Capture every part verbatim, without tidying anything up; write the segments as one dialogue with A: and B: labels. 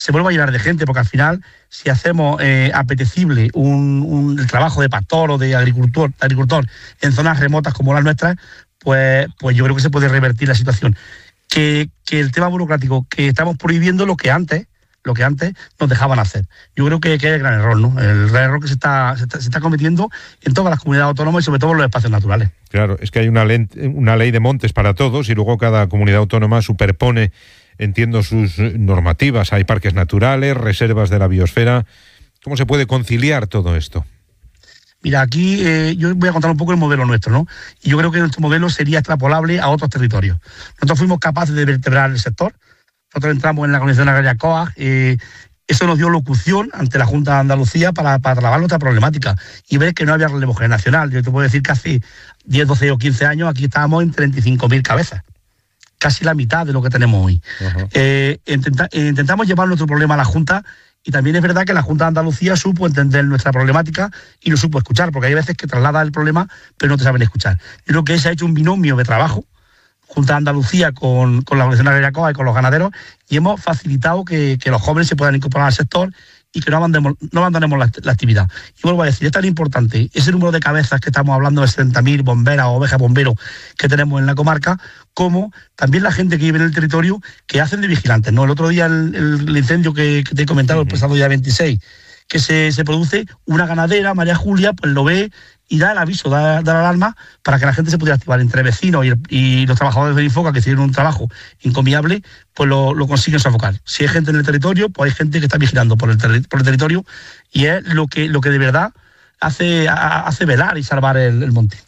A: se vuelva a llenar de gente, porque al final, si hacemos eh, apetecible un, un el trabajo de pastor o de agricultor, agricultor en zonas remotas como las nuestras, pues, pues yo creo que se puede revertir la situación. Que, que el tema burocrático, que estamos prohibiendo lo que antes, lo que antes nos dejaban hacer. Yo creo que, que es el gran error, ¿no? El gran error que se está, se está, se está cometiendo en todas las comunidades autónomas y sobre todo en los espacios naturales.
B: Claro, es que hay una ley, una ley de montes para todos y luego cada comunidad autónoma superpone, entiendo, sus normativas. Hay parques naturales, reservas de la biosfera. ¿Cómo se puede conciliar todo esto? Mira, aquí eh, yo voy a contar un poco el modelo nuestro, ¿no? Y yo creo que nuestro modelo sería extrapolable a otros territorios. Nosotros fuimos capaces de vertebrar el sector. Nosotros entramos en la Organización Agraria COAG. Eh, eso nos dio locución ante la Junta de Andalucía para, para trabajar nuestra problemática y ver que no había relevo generacional. Yo te puedo decir que hace diez, doce o quince años aquí estábamos en treinta y cinco mil cabezas. Casi la mitad de lo que tenemos hoy. Uh-huh. Eh, intenta, eh, intentamos llevar nuestro problema a la Junta. Y también es verdad que la Junta de Andalucía supo entender nuestra problemática y lo supo escuchar, porque hay veces que traslada el problema, pero no te saben escuchar. Yo creo que se ha hecho un binomio de trabajo, Junta de Andalucía con, con la Organización Agraria COAG y con los ganaderos, y hemos facilitado que, que los jóvenes se puedan incorporar al sector y que no abandonemos, no abandonemos la, la actividad. Y vuelvo a decir, es tan importante ese número de cabezas que estamos hablando de setenta mil bomberas o ovejas bomberos que tenemos en la comarca, como también la gente que vive en el territorio que hacen de vigilantes, ¿no? El otro día el, el incendio que, que te he comentado, uh-huh. el pasado día veintiséis, que se, se produce, una ganadera, María Julia, pues lo ve y da el aviso, da, da la alarma para que la gente se pudiera activar. Entre vecinos y, y los trabajadores de Infoca, que hicieron un trabajo encomiable, pues lo, lo consiguen sofocar. Si hay gente en el territorio, pues hay gente que está vigilando por el, ter- por el territorio y es lo que, lo que de verdad hace, a, hace velar y salvar el, el monte.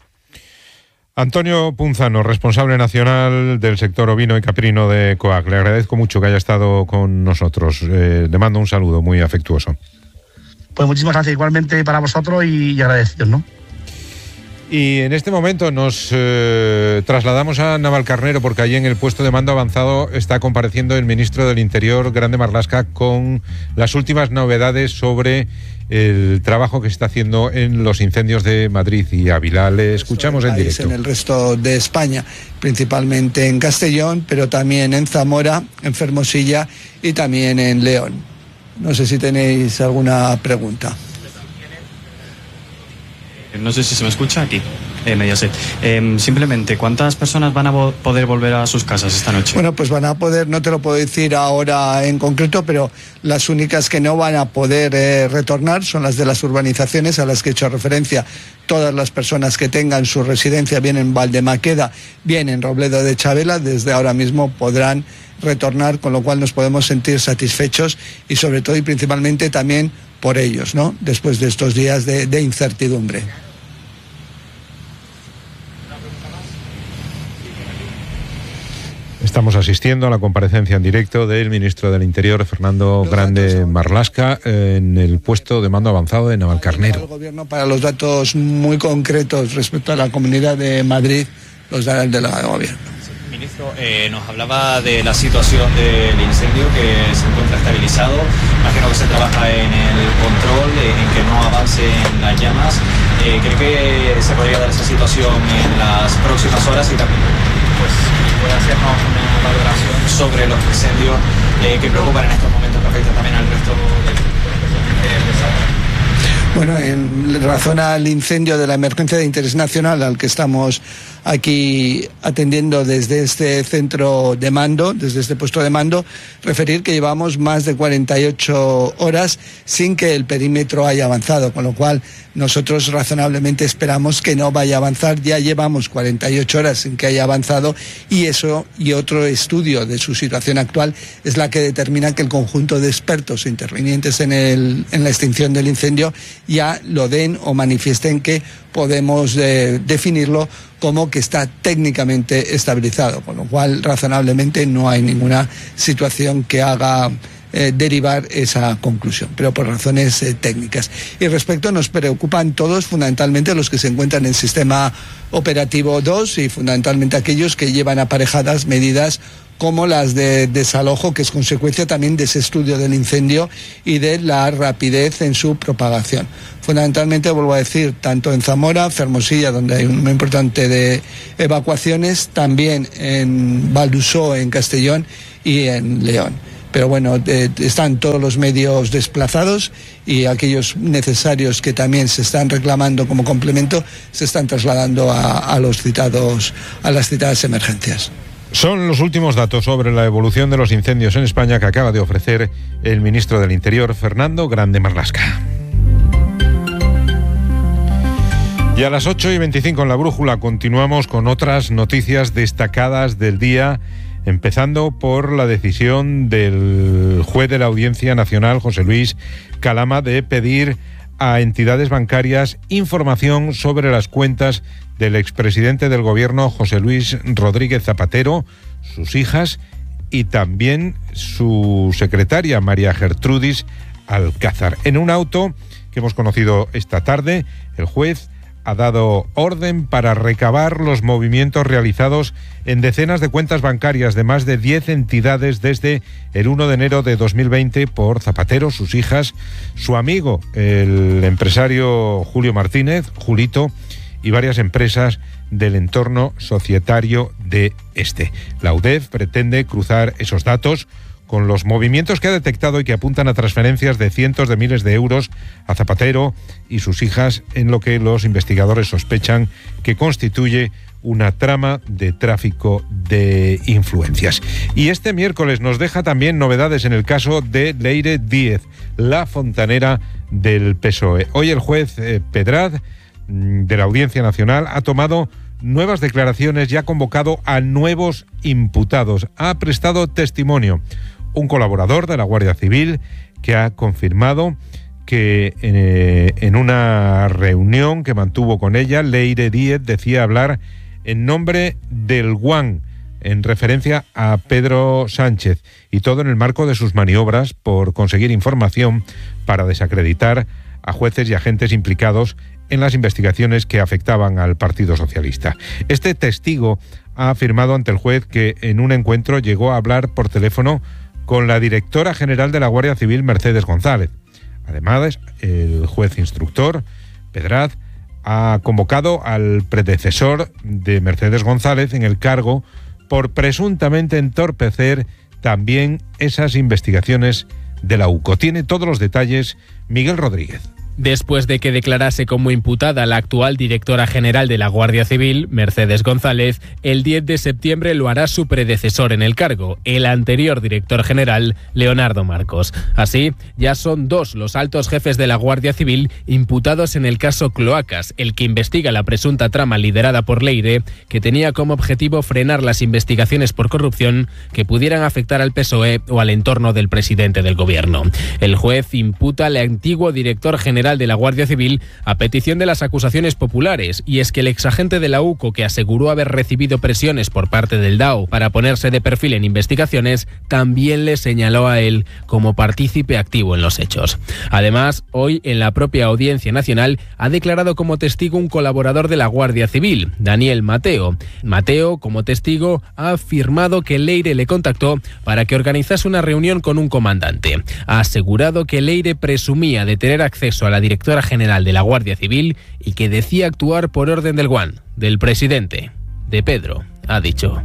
B: Antonio Punzano, responsable nacional del sector ovino y caprino de COAG. Le agradezco mucho que haya estado con nosotros. Eh, le mando un saludo muy afectuoso. Pues muchísimas gracias igualmente para vosotros y, y agradecidos, ¿no? Y en este momento nos eh, trasladamos a Navalcarnero porque allí en el puesto de mando avanzado está compareciendo el ministro del Interior, Grande Marlaska, con las últimas novedades sobre el trabajo que se está haciendo en los incendios de Madrid y Ávila. Le escuchamos en directo.
C: En el resto de España, principalmente en Castellón, pero también en Zamora, en Fermosilla y también en León. No sé si tenéis alguna pregunta.
D: No sé si se me escucha aquí, eh, Mediaset. Eh, simplemente, ¿cuántas personas van a vo- poder volver a sus casas esta noche?
C: Bueno, pues van a poder, no te lo puedo decir ahora en concreto, pero las únicas que no van a poder eh, retornar son las de las urbanizaciones a las que he hecho referencia. Todas las personas que tengan su residencia bien en Valdemaqueda, bien en Robledo de Chavela, desde ahora mismo podrán retornar, con lo cual nos podemos sentir satisfechos y sobre todo y principalmente también por ellos, ¿no? Después de estos días de, de incertidumbre.
B: Estamos asistiendo a la comparecencia en directo del ministro del Interior, Fernando Grande Marlaska, en el puesto de mando avanzado de Navalcarnero.
C: El gobierno, para los datos muy concretos respecto a la Comunidad de Madrid, los dará el delegado de gobierno.
D: Ministro, eh, nos hablaba de la situación del incendio que se encuentra estabilizado. Imagino que se trabaja en el control, en que no avancen las llamas. Eh, ¿Cree que se podría dar esa situación en las próximas horas y también pues, puede hacernos una valoración sobre los incendios eh, que preocupan en estos momentos, que afectan también al resto del desarrollo?
C: Bueno, en razón al incendio de la emergencia de interés nacional al que estamos aquí atendiendo desde este centro de mando, desde este puesto de mando, referir que llevamos más de cuarenta y ocho horas sin que el perímetro haya avanzado, con lo cual nosotros razonablemente esperamos que no vaya a avanzar. Ya llevamos cuarenta y ocho horas sin que haya avanzado y eso y otro estudio de su situación actual es la que determina que el conjunto de expertos intervinientes en, el, en la extinción del incendio ya lo den o manifiesten que podemos eh, definirlo como que está técnicamente estabilizado, con lo cual razonablemente no hay ninguna situación que haga eh, derivar esa conclusión, pero por razones eh, técnicas. Y respecto, nos preocupan todos, fundamentalmente los que se encuentran en el sistema operativo dos y fundamentalmente aquellos que llevan aparejadas medidas como las de desalojo, que es consecuencia también de ese estudio del incendio y de la rapidez en su propagación. Fundamentalmente, vuelvo a decir, tanto en Zamora, Fermosilla, donde hay un número importante de evacuaciones, también en Valdusó, en Castellón y en León. pero bueno, eh, están todos los medios desplazados y aquellos necesarios que también se están reclamando como complemento se están trasladando a, a los citados, a las citadas emergencias.
B: Son los últimos datos sobre la evolución de los incendios en España que acaba de ofrecer el ministro del Interior, Fernando Grande Marlaska. Y a las ocho y veinticinco en La Brújula continuamos con otras noticias destacadas del día, empezando por la decisión del juez de la Audiencia Nacional, José Luis Calama, de pedir a entidades bancarias información sobre las cuentas del expresidente del gobierno, José Luis Rodríguez Zapatero, sus hijas y también su secretaria, María Gertrudis Alcázar. En un auto que hemos conocido esta tarde, el juez ha dado orden para recabar los movimientos realizados en decenas de cuentas bancarias de más de diez entidades desde el uno de enero de dos mil veinte por Zapatero, sus hijas, su amigo, el empresario Julio Martínez, Julito, y varias empresas del entorno societario de este. La U D E F pretende cruzar esos datos con los movimientos que ha detectado y que apuntan a transferencias de cientos de miles de euros a Zapatero y sus hijas, en lo que los investigadores sospechan que constituye una trama de tráfico de influencias. Y este miércoles nos deja también novedades en el caso de Leire Díez, la fontanera del P S O E. Hoy el juez eh, Pedraz de la Audiencia Nacional ha tomado nuevas declaraciones y ha convocado a nuevos imputados. Ha prestado testimonio un colaborador de la Guardia Civil que ha confirmado que eh, en una reunión que mantuvo con ella, Leire Díez decía hablar en nombre del Guan, en referencia a Pedro Sánchez, y todo en el marco de sus maniobras por conseguir información para desacreditar a jueces y agentes implicados en las investigaciones que afectaban al Partido Socialista. Este testigo ha afirmado ante el juez que en un encuentro llegó a hablar por teléfono con la directora general de la Guardia Civil, Mercedes González. Además, el juez instructor, Pedraz, ha convocado al predecesor de Mercedes González en el cargo por presuntamente entorpecer también esas investigaciones de la U C O. Tiene todos los detalles Miguel Rodríguez.
E: Después de que declarase como imputada la actual directora general de la Guardia Civil, Mercedes González, el diez de septiembre lo hará su predecesor en el cargo, el anterior director general, Leonardo Marcos. Así, ya son dos los altos jefes de la Guardia Civil imputados en el caso Cloacas, el que investiga la presunta trama liderada por Leire, que tenía como objetivo frenar las investigaciones por corrupción que pudieran afectar al P S O E o al entorno del presidente del gobierno. El juez imputa al antiguo director general de la Guardia Civil a petición de las acusaciones populares, y es que el exagente de la U C O, que aseguró haber recibido presiones por parte del D A O para ponerse de perfil en investigaciones, también le señaló a él como partícipe activo en los hechos. Además, hoy en la propia Audiencia Nacional ha declarado como testigo un colaborador de la Guardia Civil, Daniel Mateo. Mateo, como testigo, ha afirmado que Leire le contactó para que organizase una reunión con un comandante. Ha asegurado que Leire presumía de tener acceso a la directora general de la Guardia Civil y que decía actuar por orden del Guan, del presidente, de Pedro, ha dicho.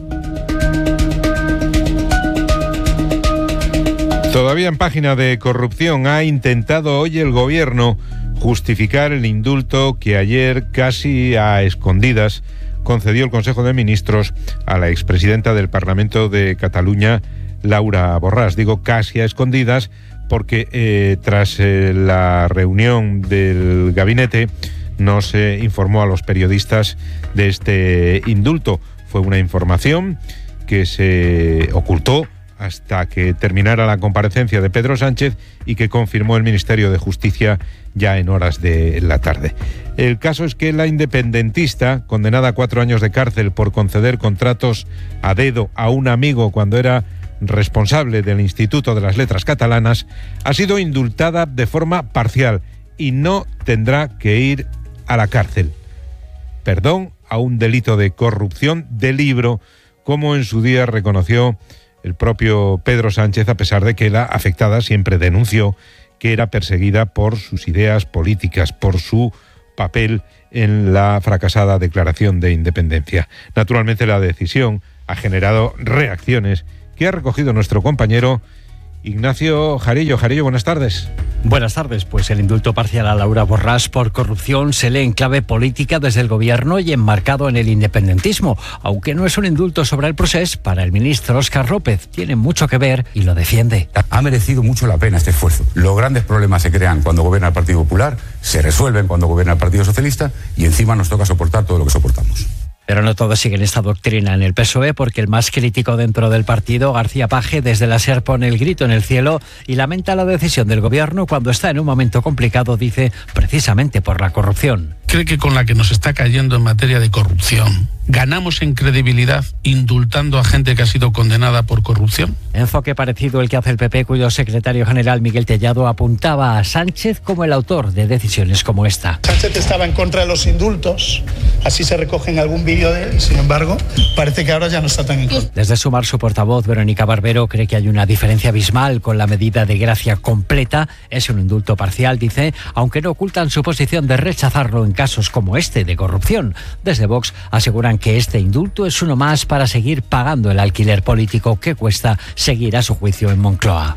B: Todavía en página de corrupción, ha intentado hoy el gobierno justificar el indulto que ayer, casi a escondidas, concedió el Consejo de Ministros a la expresidenta del Parlamento de Cataluña, Laura Borràs. Digo casi a escondidas porque eh, tras eh, la reunión del gabinete no se informó a los periodistas de este indulto. Fue una información que se ocultó hasta que terminara la comparecencia de Pedro Sánchez y que confirmó el Ministerio de Justicia ya en horas de la tarde. El caso es que la independentista, condenada a cuatro años de cárcel por conceder contratos a dedo a un amigo cuando era responsable del Instituto de las Letras Catalanas, ha sido indultada de forma parcial y no tendrá que ir a la cárcel. Perdón a un delito de corrupción de libro, como en su día reconoció el propio Pedro Sánchez, a pesar de que la afectada siempre denunció que era perseguida por sus ideas políticas, por su papel en la fracasada Declaración de Independencia. Naturalmente, la decisión ha generado reacciones que ha recogido nuestro compañero Ignacio Jarillo. Jarillo, buenas tardes.
F: Buenas tardes. Pues el indulto parcial a Laura Borràs por corrupción se lee en clave política desde el gobierno y enmarcado en el independentismo. Aunque no es un indulto sobre el proceso, para el ministro Óscar López tiene mucho que ver y lo defiende.
G: Ha merecido mucho la pena este esfuerzo. Los grandes problemas se crean cuando gobierna el Partido Popular, se resuelven cuando gobierna el Partido Socialista y encima nos toca soportar todo lo que soportamos.
F: Pero no todos siguen esta doctrina en el P S O E, porque el más crítico dentro del partido, García Page, desde la SER pone el grito en el cielo y lamenta la decisión del gobierno cuando está en un momento complicado, dice, precisamente por la corrupción.
H: ¿Cree que con la que nos está cayendo en materia de corrupción ganamos en credibilidad indultando a gente que ha sido condenada por corrupción?
F: Enfoque parecido el que hace el P P, cuyo secretario general Miguel Tellado apuntaba a Sánchez como el autor de decisiones como esta.
I: Sánchez estaba en contra de los indultos, así se recoge en algún vídeo de él, y sin embargo parece que ahora ya no está tan en contra.
F: Desde Sumar, su portavoz Verónica Barbero cree que hay una diferencia abismal con la medida de gracia completa. Es un indulto parcial, dice, aunque no ocultan su posición de rechazarlo en casos como este de corrupción. Desde Vox aseguran que este indulto es uno más para seguir pagando el alquiler político que cuesta seguir a su juicio en Moncloa.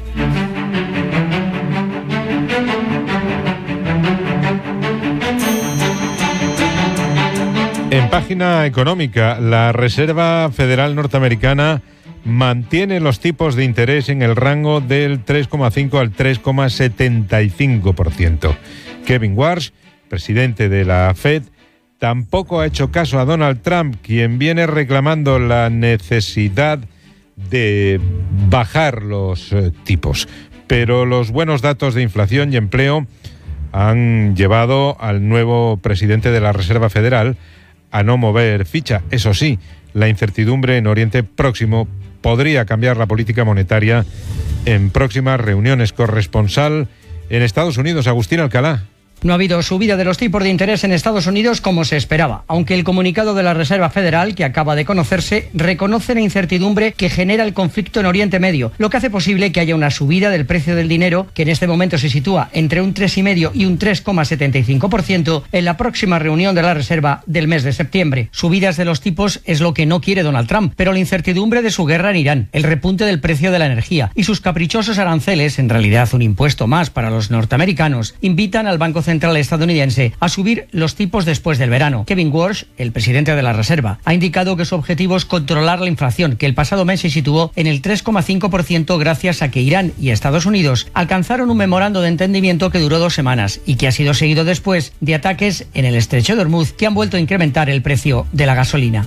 B: En página económica, la Reserva Federal Norteamericana mantiene los tipos de interés en el rango del tres coma cinco al tres coma setenta y cinco por ciento. Kevin Warsh, presidente de la Fed, tampoco ha hecho caso a Donald Trump, quien viene reclamando la necesidad de bajar los eh, tipos. Pero los buenos datos de inflación y empleo han llevado al nuevo presidente de la Reserva Federal a no mover ficha. Eso sí, la incertidumbre en Oriente Próximo podría cambiar la política monetaria en próximas reuniones. Corresponsal en Estados Unidos, Agustín Alcalá.
J: No ha habido subida de los tipos de interés en Estados Unidos como se esperaba, aunque el comunicado de la Reserva Federal, que acaba de conocerse, reconoce la incertidumbre que genera el conflicto en Oriente Medio, lo que hace posible que haya una subida del precio del dinero, que en este momento se sitúa entre un tres coma cinco y un tres coma setenta y cinco por ciento en la próxima reunión de la Reserva del mes de septiembre. Subidas de los tipos es lo que no quiere Donald Trump, pero la incertidumbre de su guerra en Irán, el repunte del precio de la energía y sus caprichosos aranceles, en realidad un impuesto más para los norteamericanos, invitan al Banco Central Central estadounidense a subir los tipos después del verano. Kevin Warsh, el presidente de la Reserva, ha indicado que su objetivo es controlar la inflación, que el pasado mes se situó en el tres coma cinco por ciento gracias a que Irán y Estados Unidos alcanzaron un memorando de entendimiento que duró dos semanas y que ha sido seguido después de ataques en el estrecho de Hormuz que han vuelto a incrementar el precio de la gasolina.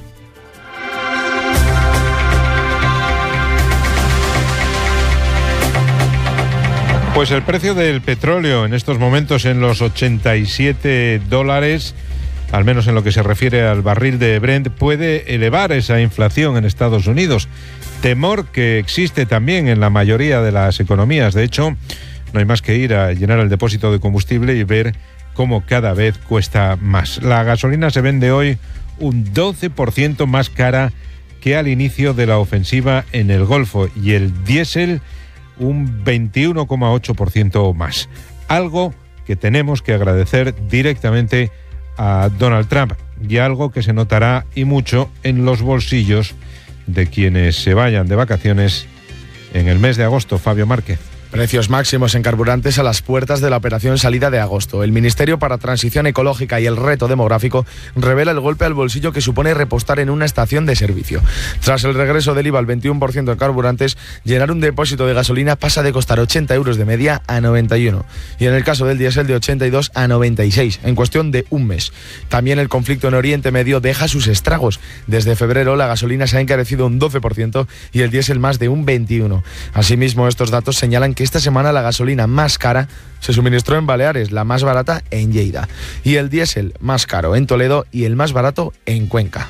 B: Pues el precio del petróleo en estos momentos en los ochenta y siete dólares, al menos en lo que se refiere al barril de Brent, puede elevar esa inflación en Estados Unidos. Temor que existe también en la mayoría de las economías. De hecho, no hay más que ir a llenar el depósito de combustible y ver cómo cada vez cuesta más. La gasolina se vende hoy un doce por ciento más cara que al inicio de la ofensiva en el Golfo y el diésel un veintiuno coma ocho por ciento más. Algo que tenemos que agradecer directamente a Donald Trump y algo que se notará y mucho en los bolsillos de quienes se vayan de vacaciones en el mes de agosto. Fabio Márquez.
K: Precios máximos en carburantes a las puertas de la operación salida de agosto. El Ministerio para Transición Ecológica y el Reto Demográfico revela el golpe al bolsillo que supone repostar en una estación de servicio. Tras el regreso del I V A al veintiuno por ciento en carburantes, llenar un depósito de gasolina pasa de costar ochenta euros de media a noventa y uno. Y en el caso del diésel de ochenta y dos a noventa y seis, en cuestión de un mes. También el conflicto en Oriente Medio deja sus estragos. Desde febrero la gasolina se ha encarecido un doce por ciento y el diésel más de un veintiuno por ciento. Asimismo, estos datos señalan que esta semana la gasolina más cara se suministró en Baleares, la más barata en Lleida, y el diésel más caro en Toledo y el más barato en Cuenca.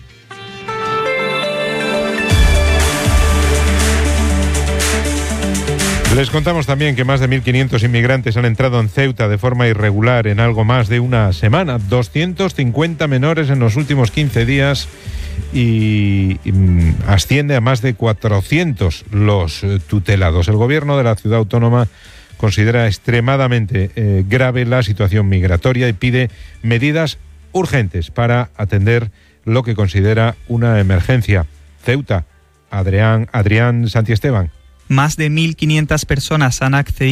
B: Les contamos también que más de mil quinientos inmigrantes han entrado en Ceuta de forma irregular en algo más de una semana. doscientos cincuenta menores en los últimos quince días y, y asciende a más de cuatrocientos los eh, tutelados. El gobierno de la ciudad autónoma considera extremadamente eh, grave la situación migratoria y pide medidas urgentes para atender lo que considera una emergencia. Ceuta, Adrián, Adrián Santiesteban.
L: más de mil quinientas personas han accedido